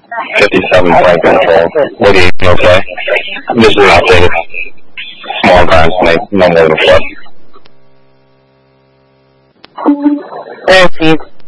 57 flight control. What do you okay? This is an updated. Small times make no more than a foot. There, Steve.